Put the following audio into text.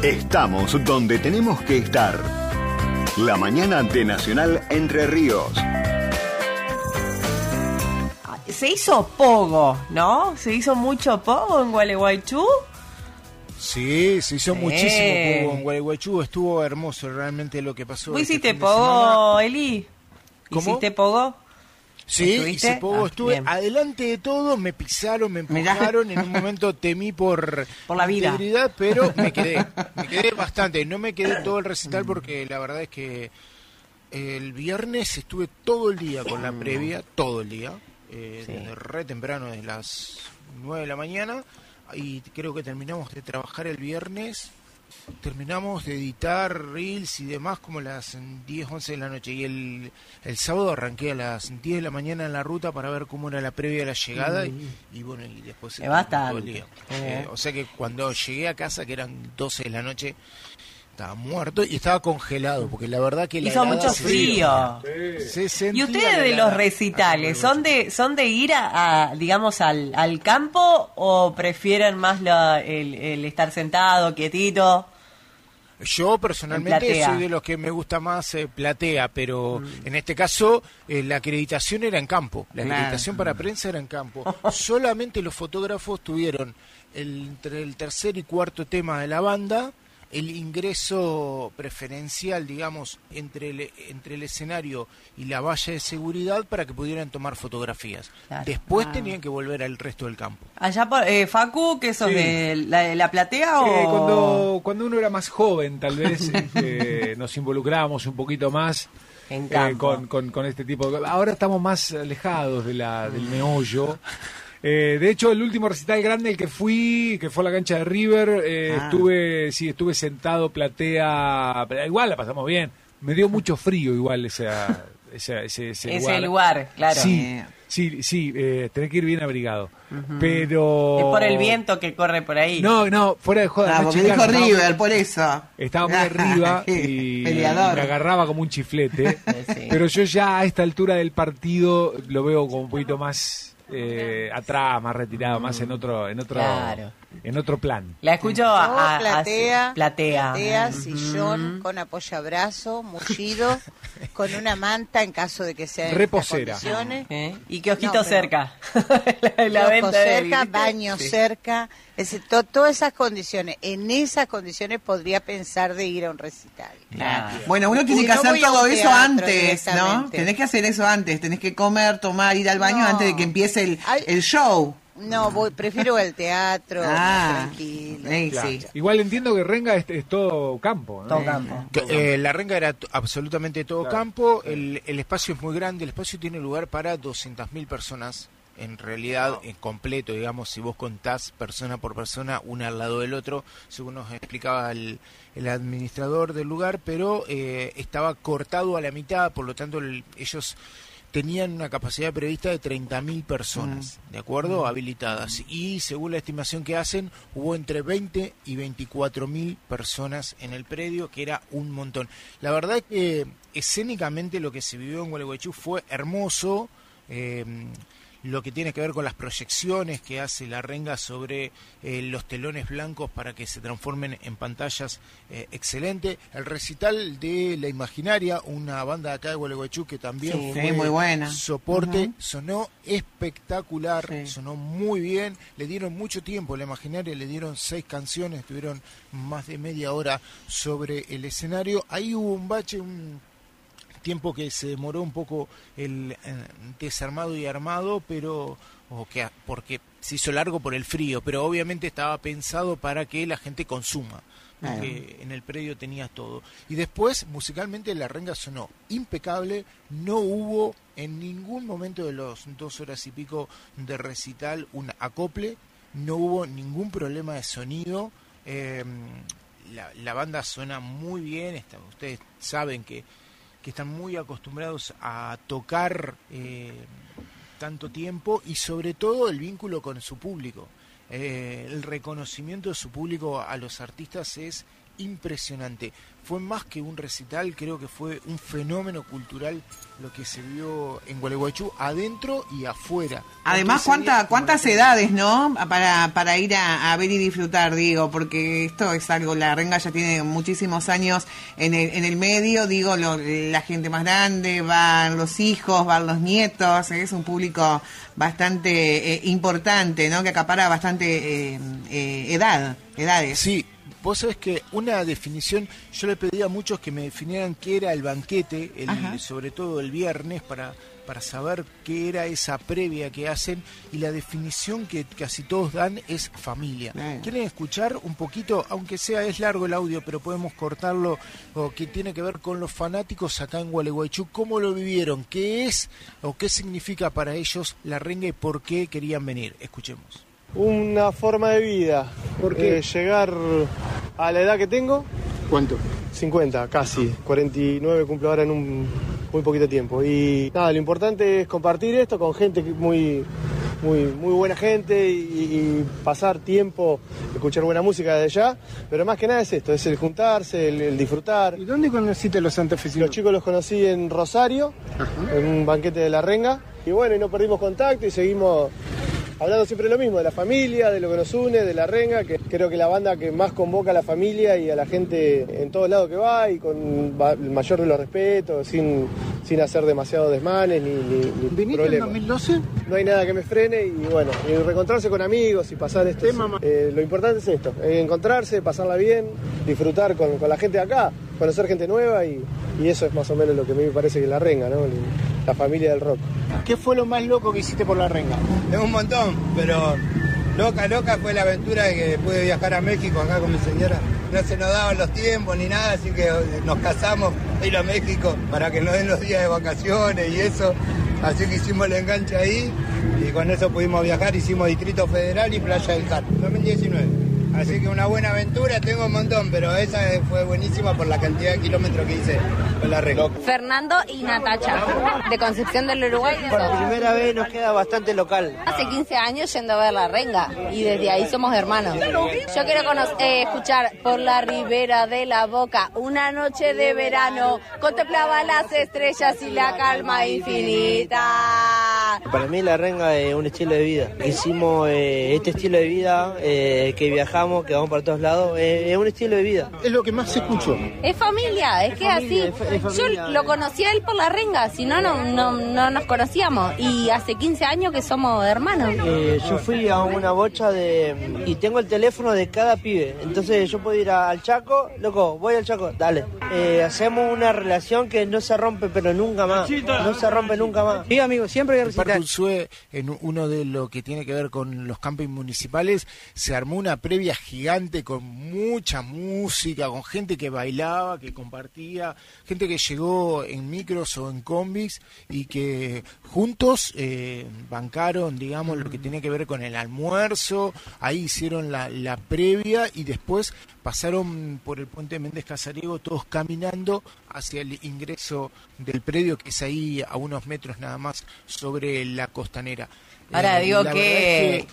Estamos donde tenemos que estar. La mañana de Nacional Entre Ríos. Se hizo pogo, ¿no? Se hizo mucho pogo en Gualeguaychú. Sí, se hizo muchísimo pogo en Gualeguaychú. Estuvo hermoso realmente lo que pasó. ¿Vos hiciste pogo, Eli? ¿Cómo? ¿Hiciste pogo? Sí, hice pogo, estuve bien. adelante de todo, me pisaron, me empujaron, en un momento temí por la vida, integridad, pero me quedé bastante, no me quedé todo el recital porque la verdad es que el viernes estuve todo el día con la previa, todo el día, desde re temprano, desde las 9 de la mañana, y creo que terminamos de trabajar el viernes. Terminamos de editar reels y demás como a las 10, 11 de la noche, y el sábado arranqué a las 10 de la mañana en la ruta para ver cómo era la previa de la llegada y bueno, y después todo el día. O sea que cuando llegué a casa, que eran 12 de la noche, estaba muerto y estaba congelado, porque la verdad que hizo mucho frío. ¿Y ustedes de los recitales son de ir a digamos al campo o prefieren más el estar sentado, quietito? Yo personalmente soy de los que me gusta más platea, pero en este caso la acreditación era en campo, la acreditación para prensa era en campo. Solamente los fotógrafos tuvieron entre el tercer y cuarto tema de la banda el ingreso preferencial, digamos, entre el escenario y la valla de seguridad para que pudieran tomar fotografías. Claro. Después tenían que volver al resto del campo. Allá por Facu, ¿qué sos de la platea o...? Cuando uno era más joven, tal vez, nos involucrábamos un poquito más en campo. Con este tipo de... Ahora estamos más alejados del meollo. De hecho, el último recital grande el que fue a la cancha de River, estuve sentado, platea, pero igual la pasamos bien. Me dio mucho frío igual ese lugar, claro. Sí, tenés que ir bien abrigado. Pero... Es por el viento que corre por ahí. No, fuera de joda. Porque dijo River, por eso. Estaba muy arriba y me agarraba como un chiflete. Sí. Pero yo ya a esta altura del partido lo veo como un poquito más... atrás, más retirado, más en otro plan. La escucho platea, sillón con apoyabrazo, mullido, con una manta en caso de que sea reposera. Y kiosquito cerca. la venta cerca, baño cerca, todas esas condiciones. En esas condiciones podría pensar de ir a un recital. Claro. Bueno, uno tiene que hacer todo eso antes, ¿no? Tenés que hacer eso antes, tenés que comer, tomar, ir al baño antes de que empiece el show. No, prefiero el teatro, tranquilo. Sí. Igual entiendo que Renga es todo campo, ¿no? Todo campo. La Renga era absolutamente todo campo, el espacio es muy grande, el espacio tiene lugar para 200.000 personas. En realidad, en completo, digamos, si vos contás persona por persona, una al lado del otro, según nos explicaba el administrador del lugar, pero estaba cortado a la mitad, por lo tanto ellos tenían una capacidad prevista de 30.000 personas, ¿de acuerdo? Habilitadas. Y según la estimación que hacen, hubo entre 20 y 24.000 personas en el predio, que era un montón. La verdad es que escénicamente lo que se vivió en Gualeguaychú fue hermoso. Lo que tiene que ver con las proyecciones que hace la Renga sobre los telones blancos para que se transformen en pantallas, excelente. El recital de La Imaginaria, una banda de acá de Gualeguaychú que también fue muy buena. Soporte, sonó espectacular, sonó muy bien, le dieron mucho tiempo a La Imaginaria, le dieron 6 canciones, estuvieron más de media hora sobre el escenario. Ahí hubo un bache, un tiempo que se demoró un poco el desarmado y armado, porque se hizo largo por el frío, pero obviamente estaba pensado para que la gente consuma, porque en el predio tenías todo. Y después, musicalmente, la Renga sonó impecable, no hubo en ningún momento de los 2 horas y pico de recital un acople, no hubo ningún problema de sonido. La banda suena muy bien, ustedes saben que están muy acostumbrados a tocar tanto tiempo, y sobre todo el vínculo con su público. El reconocimiento de su público a los artistas es impresionante. Fue más que un recital, creo que fue un fenómeno cultural lo que se vio en Gualeguaychú, adentro y afuera. Además, cuántas edades, ¿no? Para ir a ver y disfrutar, digo, porque esto es algo, la renga ya tiene muchísimos años en el medio, digo, la gente más grande, van los hijos, van los nietos, es un público bastante importante, ¿no? Que acapara bastante edades. Sí. Vos sabés que una definición, yo le pedí a muchos que me definieran qué era el banquete, sobre todo el viernes, para saber qué era esa previa que hacen, y la definición que casi todos dan es familia. ¿Quieren escuchar un poquito, aunque es largo el audio, pero podemos cortarlo, o que tiene que ver con los fanáticos acá en Gualeguaychú, cómo lo vivieron, qué es o qué significa para ellos la renga y por qué querían venir? Escuchemos. Una forma de vida. ¿Por qué? Llegar a la edad que tengo. ¿Cuánto? 50, casi. 49 cumplo ahora en un muy poquito tiempo. Y nada, lo importante es compartir esto con gente muy buena gente y pasar tiempo, escuchar buena música desde allá. Pero más que nada es esto, es el juntarse, el disfrutar. ¿Y dónde conociste a los santafesinos? Los chicos los conocí en Rosario, en un banquete de la renga. Y bueno, y no perdimos contacto y seguimos hablando siempre lo mismo, de la familia, de lo que nos une, de la renga, que creo que la banda que más convoca a la familia y a la gente en todos lados que va, y con el mayor de los respetos, sin hacer demasiados desmanes ni ¿Viniste problemas. en 2012? No hay nada que me frene y bueno, y reencontrarse con amigos y pasar esto. Lo importante es esto, encontrarse, pasarla bien, disfrutar con la gente de acá, conocer gente nueva y eso es más o menos lo que a mí me parece que es la renga, ¿no? La familia del rock. ¿Qué fue lo más loco que hiciste por la renga? Es un montón, pero loca fue la aventura de que pude viajar a México acá con mi señora. No se nos daban los tiempos ni nada, así que nos casamos a ir a México para que nos den los días de vacaciones y eso. Así que hicimos el enganche ahí y con eso pudimos viajar, hicimos Distrito Federal y Playa del Carmen, 2019. Así que una buena aventura, tengo un montón, pero esa fue buenísima por la cantidad de kilómetros que hice con la renga. Fernando y Natacha, de Concepción del Uruguay. Por primera vez nos queda bastante local. Hace 15 años yendo a ver la renga y desde ahí somos hermanos. Yo quiero escuchar Por la ribera de la Boca, una noche de verano, contemplaba las estrellas y la calma infinita. Para mí la renga es un estilo de vida. Hicimos este estilo de vida que viajamos, que vamos para todos lados, es un estilo de vida. Es lo que más se escuchó. Es familia, es que familia, así. Yo lo conocí a él por la renga, si no nos conocíamos. Y hace 15 años que somos hermanos. Yo fui a una bocha y tengo el teléfono de cada pibe. Entonces yo puedo ir al Chaco, loco, voy al Chaco, dale. Hacemos una relación que no se rompe, pero nunca más. No se rompe nunca más. Sí, amigo, siempre hay que recitar. Parque Unzué, en uno de lo que tiene que ver con los campings municipales, se armó una previa gigante con mucha música, con gente que bailaba, que compartía, gente que llegó en micros o en combis y que juntos bancaron, digamos, lo que tenía que ver con el almuerzo. Ahí hicieron la previa y después pasaron por el puente Méndez Casariego todos caminando hacia el ingreso del predio, que es ahí a unos metros nada más sobre la costanera. Ahora digo la que